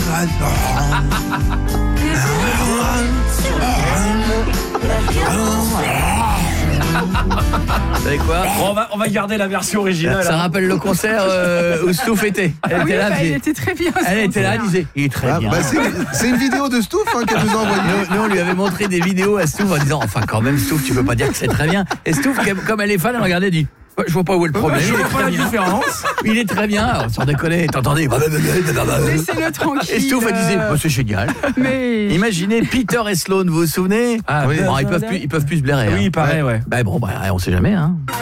Vous savez quoi? On va garder la version originale. Ça rappelle le concert où Stouff était. Elle était là, il était très bien. elle était là, elle disait il est très bien. C'est une vidéo de Stouff qu'elle nous a envoyée. Nous, on lui avait montré des vidéos à Stouff en disant enfin quand même Stouff, tu peux pas dire que c'est très bien. Et Stouff, comme elle est fan, elle regardait et dit je vois pas où est le problème. Je vois pas la différence. Il est très bien. Alors, sans déconner, t'entendais. Laissez-le tranquille. Et Stouff, elle disait c'est génial. Mais Imaginez Peter et Sloan, vous vous souvenez? Ah, oui. Bon, ils peuvent plus se blairer. Oui, hein. pareil, ouais. Bah bon, on sait jamais, hein.